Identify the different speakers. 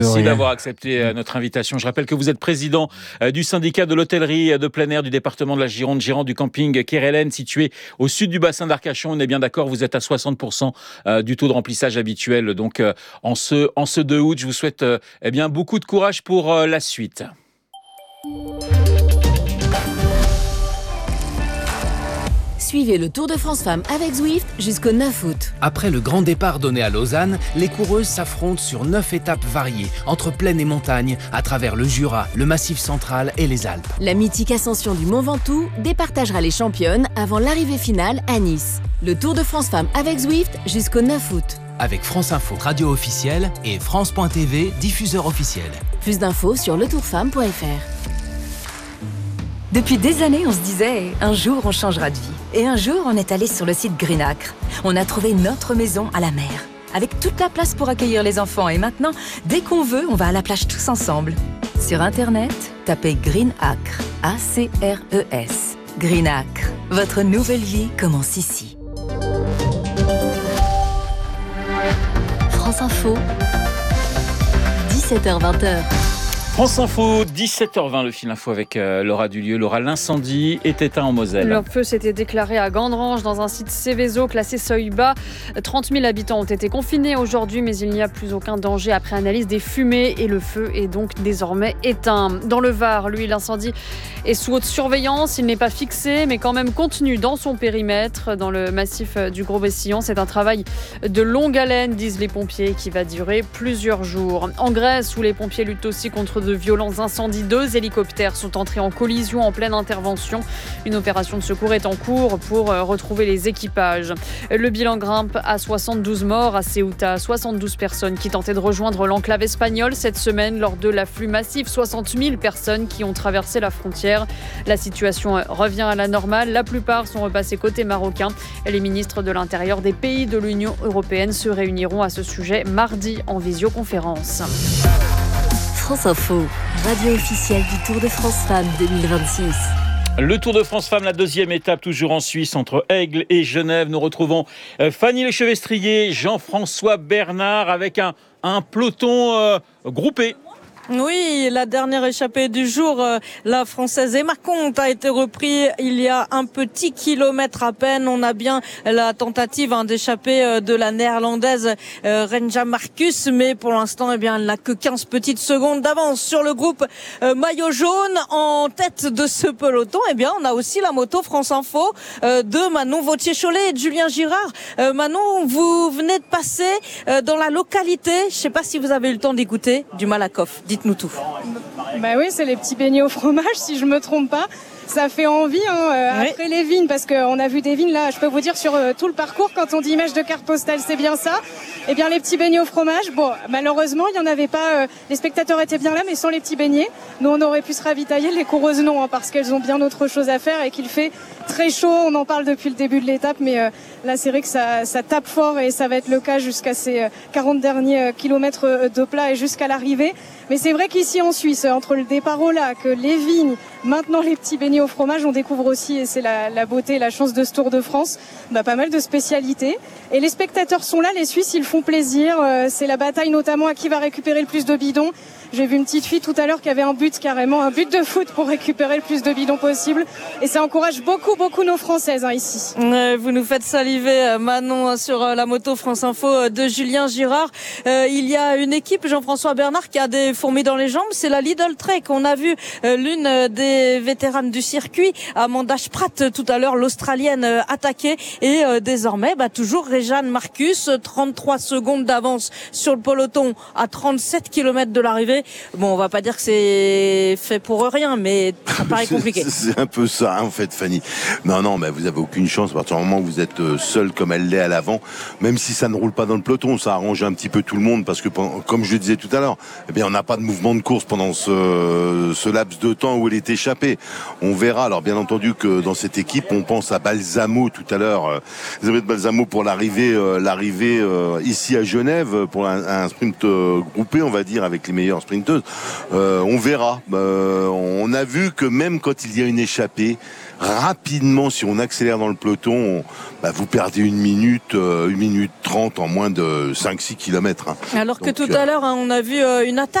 Speaker 1: Merci d'avoir accepté notre invitation. Je rappelle que vous êtes président du syndicat de l'hôtellerie de plein air du département de la Gironde, gérant du camping Kérélène, situé au sud du bassin d'Arcachon. On est bien d'accord, vous êtes à 60% du taux de remplissage habituel. Donc, en ce 2 août, je vous souhaite beaucoup de courage pour la suite.
Speaker 2: Suivez le Tour de France Femmes avec Zwift jusqu'au 9 août.
Speaker 3: Après le grand départ donné à Lausanne, les coureuses s'affrontent sur 9 étapes variées, entre plaine et montagne, à travers le Jura, le Massif central et les Alpes.
Speaker 2: La mythique ascension du Mont Ventoux départagera les championnes avant l'arrivée finale à Nice. Le Tour de France Femmes avec Zwift jusqu'au 9 août.
Speaker 3: Avec France Info, radio officielle, et France.tv, diffuseur officiel.
Speaker 2: Plus d'infos sur letourfemme.fr.
Speaker 4: Depuis des années, on se disait « un jour, on changera de vie ». Et un jour, on est allé sur le site Greenacre. On a trouvé notre maison à la mer, avec toute la place pour accueillir les enfants. Et maintenant, dès qu'on veut, on va à la plage tous ensemble. Sur Internet, tapez Greenacre, A-C-R-E-S. Greenacre, votre nouvelle vie commence ici.
Speaker 2: France Info, 17h-20h.
Speaker 1: France Info, 17h20, le fil info avec Laura Dulieu. Laura, l'incendie est éteint en Moselle.
Speaker 5: Le feu s'était déclaré à Gandrange, dans un site Céveso classé seuil bas. 30 000 habitants ont été confinés aujourd'hui, mais il n'y a plus aucun danger après analyse des fumées et le feu est donc désormais éteint. Dans le Var, lui, l'incendie est sous haute surveillance. Il n'est pas fixé, mais quand même contenu dans son périmètre. Dans le massif du Gros-Bessillon, c'est un travail de longue haleine, disent les pompiers, qui va durer plusieurs jours. En Grèce, où les pompiers luttent aussi contre de violents incendies, 2 hélicoptères sont entrés en collision en pleine intervention. Une opération de secours est en cours pour retrouver les équipages. Le bilan grimpe à 72 morts à Ceuta, 72 personnes qui tentaient de rejoindre l'enclave espagnole cette semaine lors de l'afflux massif, 60 000 personnes qui ont traversé la frontière. La situation revient à la normale, la plupart sont repassés côté marocain. Les ministres de l'Intérieur des pays de l'Union européenne se réuniront à ce sujet mardi en visioconférence.
Speaker 2: France Info, radio officielle du Tour de France Femmes 2026.
Speaker 1: Le Tour de France Femmes, la deuxième étape, toujours en Suisse, entre Aigle et Genève. Nous retrouvons Fanny Lechevestrier, Jean-François Bernard, avec un peloton groupé.
Speaker 6: Oui, la dernière échappée du jour, la Française Emma Comte a été reprise il y a un petit kilomètre à peine. On a bien la tentative d'échapper de la Néerlandaise Renja Marcus, mais pour l'instant, elle n'a que 15 petites secondes d'avance sur le groupe maillot jaune. En tête de ce peloton, on a aussi la moto France Info de Manon Vautier-Cholet et de Julien Girard. Manon, vous venez de passer dans la localité, je ne sais pas si vous avez eu le temps d'écouter, du Malakoff. Dites-nous tout.
Speaker 7: Bah oui, c'est les petits beignets au fromage, si je me trompe pas. Ça fait envie, après les vignes, parce qu'on a vu des vignes là, je peux vous dire sur tout le parcours, quand on dit image de carte postale, c'est bien ça. Eh bien les petits beignets au fromage, bon, malheureusement, il n'y en avait pas, les spectateurs étaient bien là, mais sans les petits beignets, nous on aurait pu se ravitailler, les coureuses non, parce qu'elles ont bien autre chose à faire et qu'il fait très chaud, on en parle depuis le début de l'étape, mais là c'est vrai que ça tape fort et ça va être le cas jusqu'à ces 40 derniers kilomètres de plat et jusqu'à l'arrivée. Mais c'est vrai qu'ici en Suisse, entre le départ au lac, les vignes, maintenant les petits beignets au fromage, on découvre aussi, et c'est la beauté et la chance de ce Tour de France, pas mal de spécialités. Et les spectateurs sont là, les Suisses, ils font plaisir. C'est la bataille notamment à qui va récupérer le plus de bidons. J'ai vu une petite fille tout à l'heure qui avait un but carrément, un but de foot pour récupérer le plus de bidons possible. Et ça encourage beaucoup nos Françaises ici.
Speaker 6: Vous nous faites saliver, Manon, sur la moto France Info de Julien Girard. Il y a une équipe, Jean-François Bernard, qui a des fourmis dans les jambes. C'est la Lidl Trek. On a vu l'une des vétéranes du circuit, Amanda Spratt, tout à l'heure, l'Australienne, attaquée. Et désormais, toujours Réjeanne Marcus, 33 secondes d'avance sur le peloton à 37 km de l'arrivée. Bon, on va pas dire que c'est fait pour rien, mais ça paraît compliqué.
Speaker 8: C'est un peu ça, en fait, Fanny. Non, mais vous avez aucune chance à partir du moment où vous êtes seul comme elle l'est à l'avant, même si ça ne roule pas dans le peloton, ça arrange un petit peu tout le monde parce que, comme je le disais tout à l'heure, on n'a pas de mouvement de course pendant ce laps de temps où elle est échappée. On on verra. Alors bien entendu que dans cette équipe, on pense à Balsamo tout à l'heure, Elisabeth Balsamo pour l'arrivée ici à Genève pour un sprint groupé, on va dire, avec les meilleures sprinteuses. On verra. On a vu que même quand il y a une échappée, rapidement, si on accélère dans le peloton, vous perdez 1 minute 30 en moins de 5-6 km.
Speaker 6: Alors que tout à l'heure, on a vu une attaque